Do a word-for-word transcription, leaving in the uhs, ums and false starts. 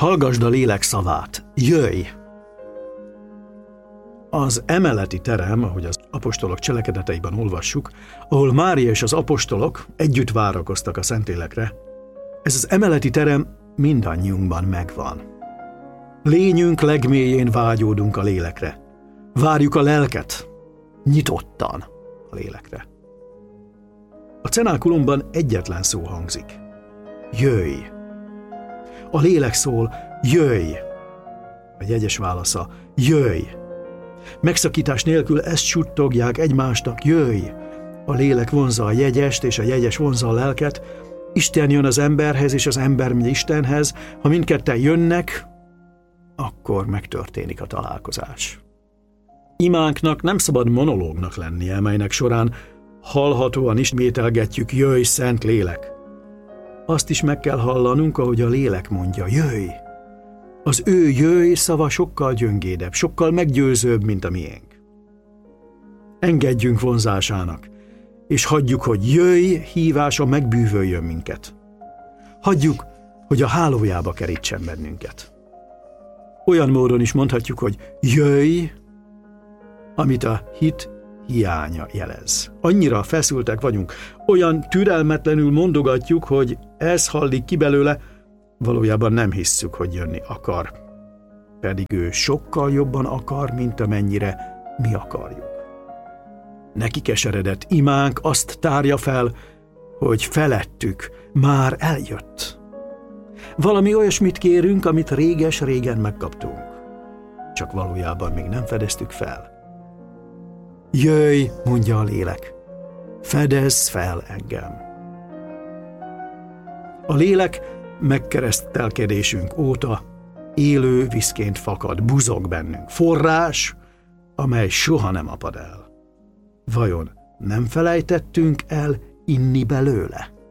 Hallgasd a lélek szavát, jöjj! Az emeleti terem, ahogy az apostolok cselekedeteiben olvassuk, ahol Mária és az apostolok együtt várakoztak a Szentlélekre, ez az emeleti terem mindannyiunkban megvan. Lényünk legmélyén vágyódunk a lélekre. Várjuk a lelket, nyitottan a lélekre. A cenákulumban egyetlen szó hangzik. Jöjj! A lélek szól, jöjj! A jegyes válasza, jöjj! Megszakítás nélkül ezt suttogják egymásnak, jöjj! A lélek vonzza a jegyest, és a jegyes vonzza a lelket. Isten jön az emberhez, és az ember megy Istenhez. Ha mindketten jönnek, akkor megtörténik a találkozás. Imánknak nem szabad monológnak lennie, melynek során hallhatóan ismételgetjük, jöjj, Szent Lélek! Azt is meg kell hallanunk, ahogy a lélek mondja, jöjj! Az ő jöjj szava sokkal gyöngédebb, sokkal meggyőzőbb, mint a miénk. Engedjünk vonzásának, és hagyjuk, hogy jöjj hívása megbűvöljön minket. Hagyjuk, hogy a hálójába kerítsen bennünket. Olyan módon is mondhatjuk, hogy jöjj, amit a hit hiánya jelez. Annyira feszültek vagyunk, olyan türelmetlenül mondogatjuk, hogy ez hallik ki belőle, valójában nem hisszük, hogy jönni akar. Pedig ő sokkal jobban akar, mint amennyire mi akarjuk. Neki keseredett imánk azt tárja fel, hogy felettük már eljött. Valami olyasmit kérünk, amit réges-régen megkaptunk. Csak valójában még nem fedeztük fel. Jöjj, mondja a lélek, fedezz fel engem. A lélek megkeresztelkedésünk óta élő vízként fakad, buzog bennünk. Forrás, amely soha nem apad el. Vajon nem felejtettünk el inni belőle?